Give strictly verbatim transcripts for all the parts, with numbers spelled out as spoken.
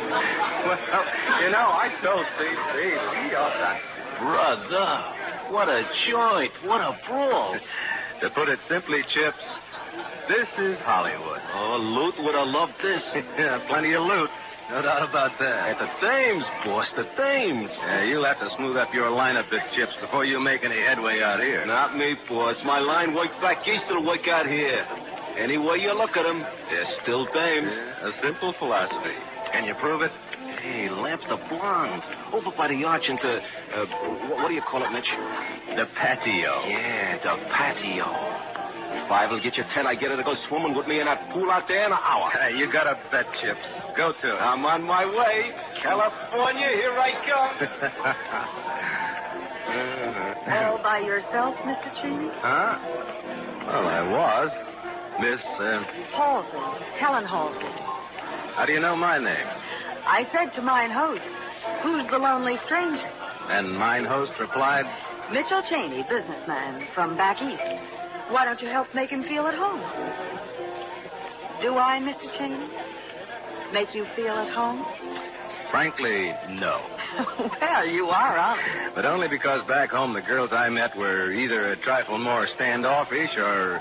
Well, you know, I told C C we ought to... Brother, what a joint. What a brawl. To put it simply, Chips, this is Hollywood. Oh, Loot would have loved this. Yeah, plenty of loot. No doubt about that. At the Thames, boss, the Thames. Yeah, you'll have to smooth up your line a bit, Chips, before you make any headway out here. Not me, boss. My line works back east will work out here. Any way you look at them, they're still Thames. Yeah, a simple philosophy. Can you prove it? Hey, lamps the blonde. Over by the arch into, uh, what do you call it, Mitch? The patio. Yeah, the patio. If I will get you ten, I get her to go swimming with me in that pool out there in an hour. Hey, you got a bet, Chips. Go to it. I'm on my way. California, here I come. All by yourself, Mister Cheney? Huh? Well, I was. Miss, uh... Halsey. Helen Halsey. How do you know my name? I said to mine host, who's the lonely stranger? And mine host replied... Mitchell Cheney, businessman from back east. Why don't you help make him feel at home? Do I, Mister Cheney? Make you feel at home? Frankly, no. Well, you are honest. But only because back home the girls I met were either a trifle more standoffish or...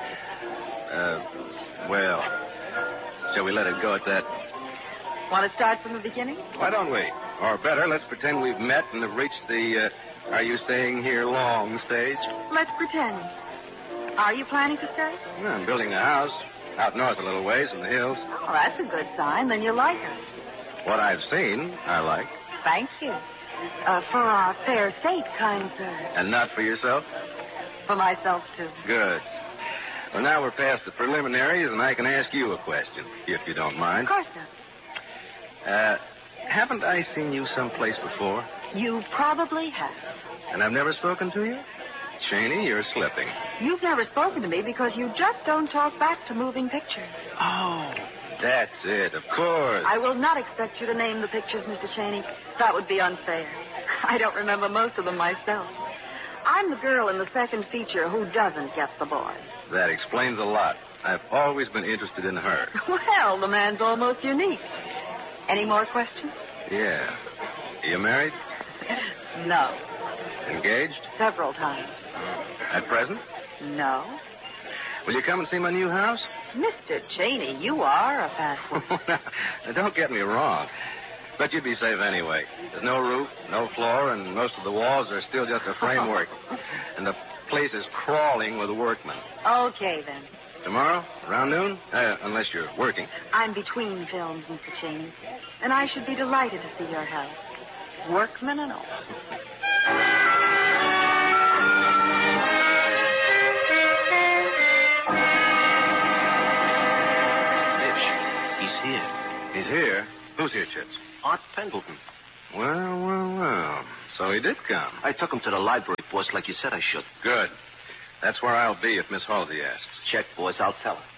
Uh, well, shall we let it go at that? Want to start from the beginning? Why don't we? Or better, let's pretend we've met and have reached the, uh, are you staying here long stage? Let's pretend. Are you planning to stay? Well, I'm building a house out north a little ways in the hills. Oh, that's a good sign. Then you like us. What I've seen, I like. Thank you. Uh, for our fair sake, kind sir. And not for yourself? For myself, too. Good. Well, now we're past the preliminaries, and I can ask you a question, if you don't mind. Of course not. Uh, haven't I seen you someplace before? You probably have. And I've never spoken to you? Cheney, you're slipping. You've never spoken to me because you just don't talk back to moving pictures. Oh, that's it, of course. I will not expect you to name the pictures, Mister Cheney. That would be unfair. I don't remember most of them myself. I'm the girl in the second feature who doesn't get the boy. That explains a lot. I've always been interested in her. Well, the man's almost unique. Any more questions? Yeah. Are you married? No. Engaged? Several times. At present? No. Will you come and see my new house? Mister Cheney, you are a fast one. Now, don't get me wrong. But you'd be safe anyway. There's no roof, no floor, and most of the walls are still just a framework. And the place is crawling with workmen. Okay, then. Tomorrow, around noon? Uh, unless you're working. I'm between films, Mister Cheney. And I should be delighted to see your house. Workmen and all. He's here? Who's here, Chips? Art Pendleton. Well, well, well. So he did come. I took him to the library, boss, like you said I should. Good. That's where I'll be if Miss Halsey asks. Check, boys. I'll tell her.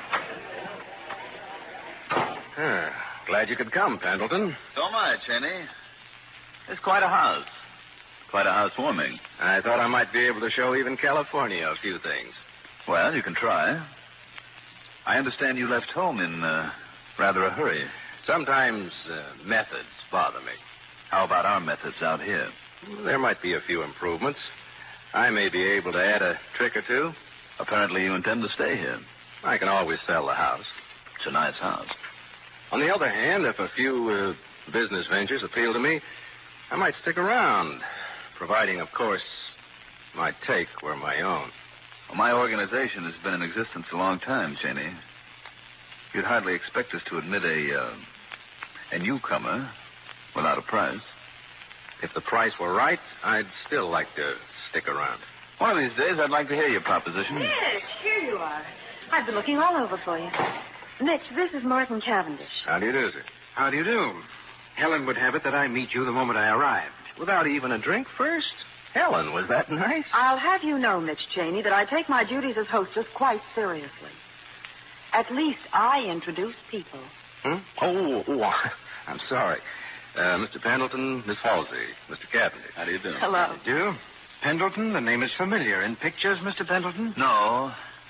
Ah, glad you could come, Pendleton. So am I, Cheney. It's quite a house. Quite a housewarming. I thought I might be able to show even California a few things. Well, you can try. I understand you left home in uh, rather a hurry. Sometimes uh, methods bother me. How about our methods out here? There might be a few improvements. I may be able to add a trick or two. Apparently you intend to stay here. I can always sell the house. It's a nice house. On the other hand, if a few uh, business ventures appeal to me, I might stick around, providing, of course, my take were my own. Well, my organization has been in existence a long time, Cheney. You'd hardly expect us to admit a, uh, a newcomer without a price. If the price were right, I'd still like to stick around. One of these days, I'd like to hear your proposition. Yes, here you are. I've been looking all over for you. Mitch, this is Martin Cavendish. How do you do, sir? How do you do? Helen would have it that I meet you the moment I arrived. Without even a drink first? Helen, was that nice? I'll have you know, Mitch Cheney, that I take my duties as hostess quite seriously. At least I introduce people. Hmm? Oh, oh, I'm sorry. Uh, Mister Pendleton, Miss Halsey, Mister Cavendish. How do you do? Hello. Do you? Pendleton, the name is familiar. In pictures, Mister Pendleton? No.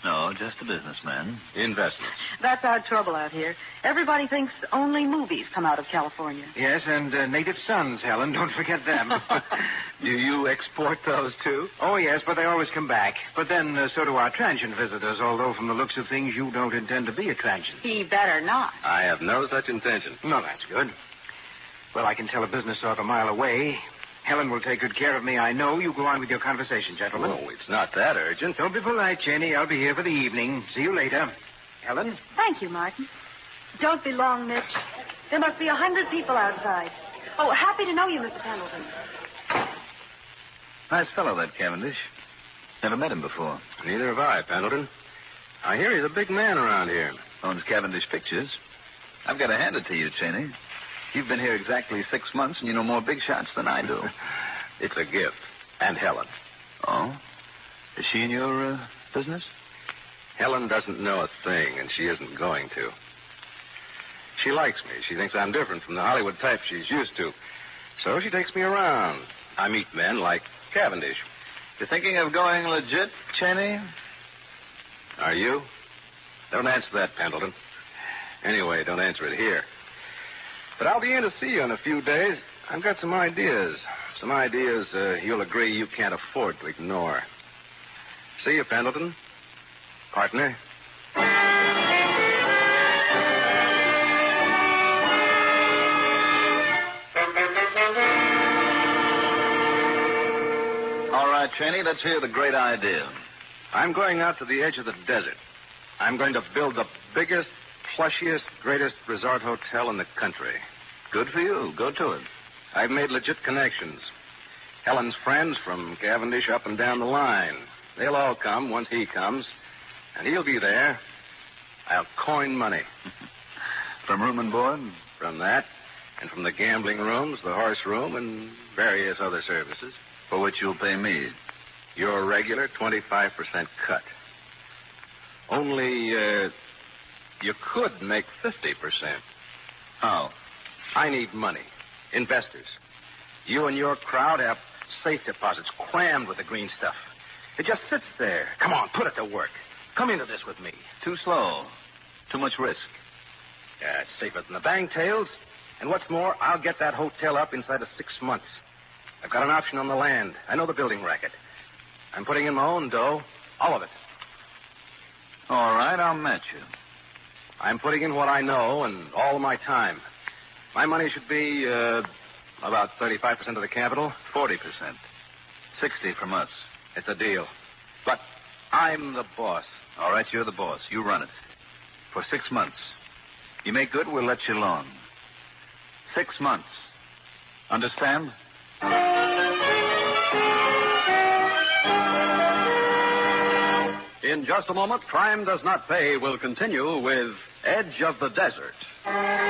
No, just a businessman. Investments. That's our trouble out here. Everybody thinks only movies come out of California. Yes, and uh, native sons, Helen. Don't forget them. Do you export those, too? Oh, yes, but they always come back. But then uh, so do our transient visitors, although from the looks of things, you don't intend to be a transient. He better not. I have no such intention. No, that's good. Well, I can tell a business talk a mile away. Helen will take good care of me, I know. You go on with your conversation, gentlemen. Oh, it's not that urgent. Don't be polite, Cheney. I'll be here for the evening. See you later. Helen? Thank you, Martin. Don't be long, Mitch. There must be a hundred people outside. Oh, happy to know you, Mister Pendleton. Nice fellow, that Cavendish. Never met him before. Neither have I, Pendleton. I hear he's a big man around here. Owns Cavendish Pictures. I've got to hand it to you, Cheney. You've been here exactly six months, and you know more big shots than I do. It's a gift. And Helen. Oh? Is she in your uh, business? Helen doesn't know a thing, and she isn't going to. She likes me. She thinks I'm different from the Hollywood type she's used to. So she takes me around. I meet men like Cavendish. You thinking of going legit, Cheney? Are you? Don't answer that, Pendleton. Anyway, don't answer it here. But I'll be in to see you in a few days. I've got some ideas. Some ideas uh, you'll agree you can't afford to ignore. See you, Pendleton. Partner. All right, Cheney, let's hear the great idea. I'm going out to the edge of the desert. I'm going to build the biggest, plushiest, greatest resort hotel in the country. Good for you. Go to it. I've made legit connections. Helen's friends from Cavendish up and down the line. They'll all come once he comes, and he'll be there. I'll coin money. From room and board? From that, and from the gambling rooms, the horse room, and various other services. For which you'll pay me. Your regular twenty-five percent cut. Only, uh, you could make fifty percent. How? I need money. Investors. You and your crowd have safe deposits crammed with the green stuff. It just sits there. Come on, put it to work. Come into this with me. Too slow. Too much risk. Yeah, it's safer than the bank tails. And what's more, I'll get that hotel up inside of six months. I've got an option on the land. I know the building racket. I'm putting in my own dough. All of it. All right, I'll match you. I'm putting in what I know and all my time. My money should be uh, about thirty-five percent of the capital. Forty percent. Sixty from us. It's a deal. But I'm the boss. All right, you're the boss. You run it. For six months. You make good, we'll let you alone. Six months. Understand? In just a moment, Crime Does Not Pay will continue with Edge of the Desert.